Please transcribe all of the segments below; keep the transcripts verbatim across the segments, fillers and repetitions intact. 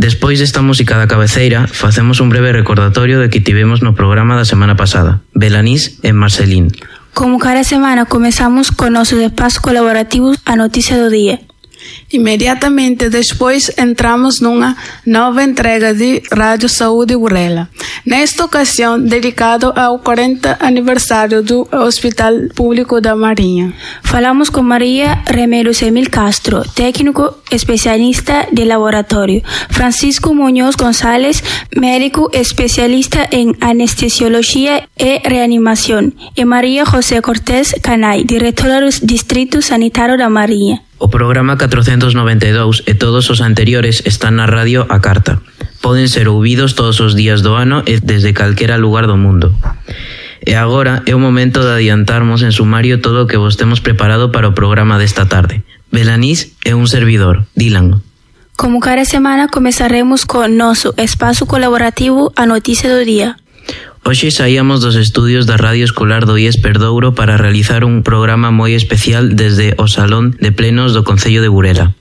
Despois desta música da cabeceira, facemos un breve recordatorio de que tivemos no programa da semana pasada, Belanís e Marcelín. Como cada semana comezamos con nosos espazos colaborativos a noticia do día. Imediatamente depois entramos numa nova entrega de Rádio Saúde Burela. Nesta ocasião, dedicado ao quarenta aniversário do Hospital Público da Marinha. Falamos com Maria Remeros Emil Castro, técnico especialista de laboratório, Francisco Muñoz González, médico especialista em anestesiologia e reanimação, e Maria José Cortés Canay, diretora do Distrito Sanitário da Marinha. O programa catrocentos noventa e dous e todos os anteriores están na radio a carta. Poden ser ouvidos todos os días do ano e desde calquera lugar do mundo. E agora é o momento de adiantarmos en sumario todo o que vos temos preparado para o programa desta tarde. Belanís é un servidor, Dylan. Como cada semana comezaremos con noso espazo colaborativo a noticia do día. Hoxe saíamos dos estudios da Radio Escolar do I E S Perdouro para realizar un programa moi especial desde o Salón de Plenos do Concello de Burela.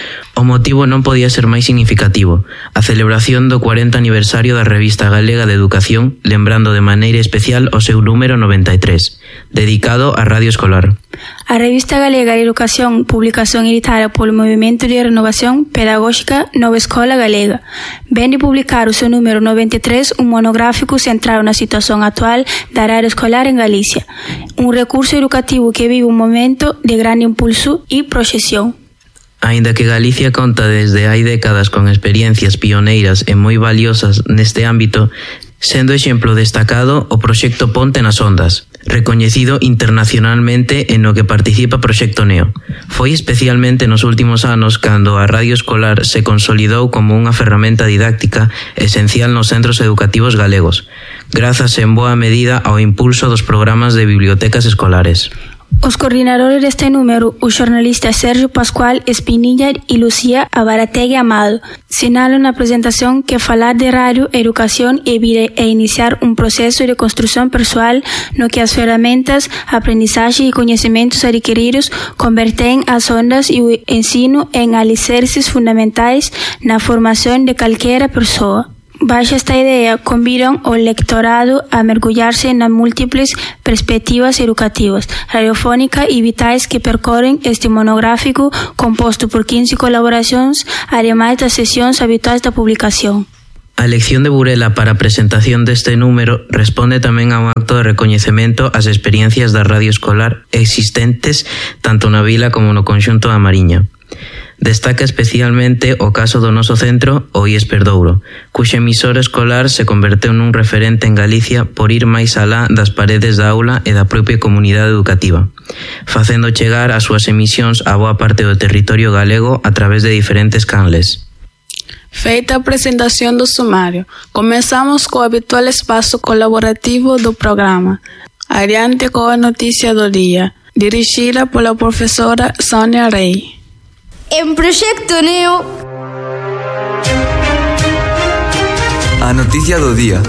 O motivo non podía ser máis significativo, a celebración do cuarenta aniversario da Revista Galega de Educación, lembrando de maneira especial o seu número noventa e tres, dedicado á Radio Escolar. A Revista Galega de Educación, publicación editada polo Movimento de Renovación Pedagógica Nova Escola Galega, ven de publicar o seu número noventa e tres, un monográfico centrado na situación actual da área escolar en Galicia, un recurso educativo que vive un momento de gran impulso e proxección. Aínda que Galicia conta desde hai décadas con experiencias pioneiras e moi valiosas neste ámbito, sendo exemplo destacado o proxecto Ponte nas Ondas, recoñecido internacionalmente en no que participa Proxecto Neo. Foi especialmente nos últimos anos cando a radio escolar se consolidou como unha ferramenta didáctica esencial nos centros educativos galegos, grazas en boa medida ao impulso dos programas de bibliotecas escolares. Os coordinadores deste número, o xornalista Sergio Pascual Espinilla e Lucía Abarategui Amado, sinalam na apresentación que falar de radio, educación e vida é iniciar un proceso de construción persoal no que as ferramentas, aprendizaxe e coñecementos adquiridos converten as ondas e o ensino en alicerces fundamentais na formación de calquera persoa. Baixo esta idea, convidan o lectorado a mergullarse nas múltiples perspectivas educativas, radiofónica e vitais que percorren este monográfico composto por quince colaboracións, ademais das sesións habituais da publicación. A elección de Burela para a presentación deste número responde tamén a un acto de recoñecemento ás experiencias da radio escolar existentes tanto na vila como no conxunto da Mariña. Destaca especialmente o caso do noso centro, o I E S Perdouro, cuxa emisora escolar se converteu nun referente en Galicia por ir máis alá das paredes da aula e da propia comunidade educativa, facendo chegar as súas emisións a boa parte do territorio galego a través de diferentes canles. Feita a presentación do sumário, comenzamos co habitual espaço colaborativo do programa. Adiante coa noticia do día, dirixida pola profesora Sónia Rey. En Proxecto Neo, a noticia do día.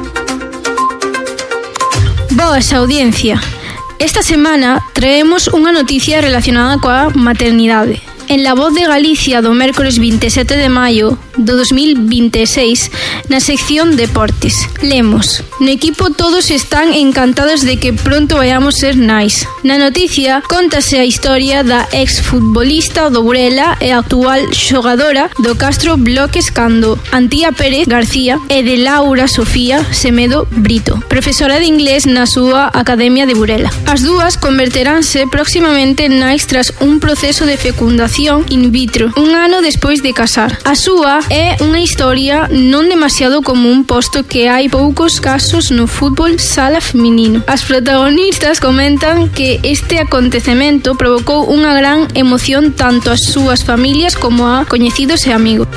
Boas, audiencia. Esta semana traemos unha noticia relacionada coa maternidade. En La Voz de Galicia do mércores vinte e sete de maio do dos mil vinte e seis, na sección Deportes, lemos: no equipo todos están encantados de que pronto vayamos ser nais. Na noticia contase a historia da exfutbolista do Burela e actual xogadora do Castro Bloques Cando, Antía Pérez García, e de Laura Sofía Semedo Brito, profesora de inglés na súa Academia de Burela. As dúas converteránse próximamente nais tras un proceso de fecundación in vitro, un ano despois de casar. A súa é unha historia non demasiado común, posto que hai poucos casos no fútbol sala feminino. As protagonistas comentan que este acontecemento provocou unha gran emoción tanto ás súas familias como a coñecidos e amigos.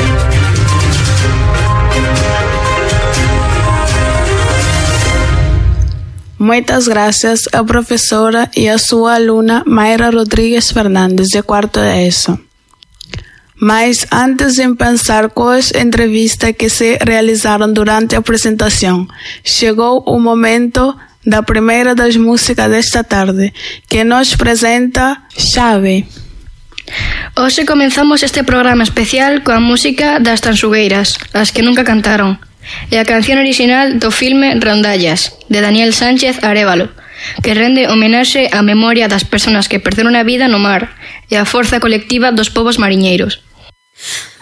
Moitas gracias á profesora e a súa aluna Mayra Rodríguez Fernández, de cuarto de ESO. Mas antes de pensar coas entrevistas que se realizaram durante a apresentação, chegou o momento da primeira das músicas desta tarde, que nos apresenta Chave. Hoxe comenzamos este programa especial coa música das Tansugueiras, as que nunca cantaron, e a canción original do filme Rondallas, de Daniel Sánchez Arévalo, que rende homenaxe á memoria das persoas que perderon a vida no mar e á forza colectiva dos povos mariñeiros.